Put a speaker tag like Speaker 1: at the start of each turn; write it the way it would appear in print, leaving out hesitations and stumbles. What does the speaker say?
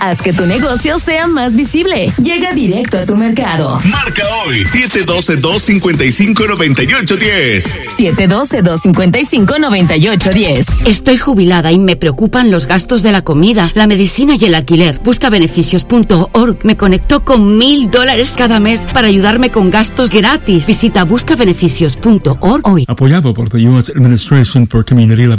Speaker 1: Haz que tu negocio sea más visible. Llega directo a tu mercado.
Speaker 2: Marca hoy 712-255-9810.
Speaker 1: 712-255-9810.
Speaker 3: Estoy jubilada y me preocupan los gastos de la comida, la medicina y el alquiler. Buscabeneficios.org me conectó con $1,000 cada mes para ayudarme con gastos gratis. Visita buscabeneficios.org hoy.
Speaker 4: Apoyado por the U.S. Administration for Community